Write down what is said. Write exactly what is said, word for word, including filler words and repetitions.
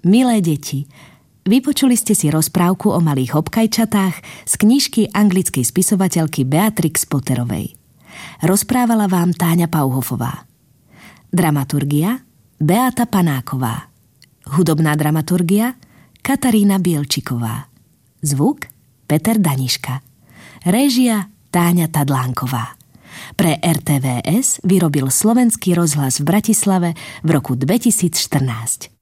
Milé deti, vypočuli ste si rozprávku o malých hopkajčatách z knižky anglickej spisovateľky Beatrix Potterovej. Rozprávala vám Táňa Pauhofová. Dramaturgia Beata Panáková. Hudobná dramaturgia Katarína Bielčiková. Zvuk Peter Daniška. Réžia Táňa Tadlánková. Pre er té vé es vyrobil Slovenský rozhlas v Bratislave v roku dvetisícštrnásť.